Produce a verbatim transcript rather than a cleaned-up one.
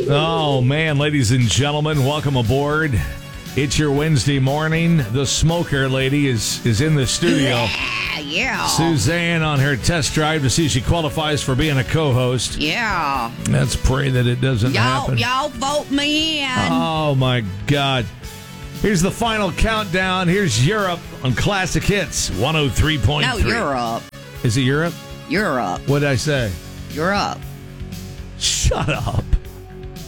Oh, man, ladies and gentlemen, welcome aboard. It's your Wednesday morning. The smoker lady is, is in the studio. Yeah, yeah. Suzanne on her test drive to see if she qualifies for being a co-host. Yeah. Let's pray that it doesn't Y'all, happen. y'all vote me in. Oh, my God. Here's the final countdown. Here's Europe on Classic Hits one oh three point no, three. Europe. Is it Europe? Europe. What did I say? Europe. Shut up.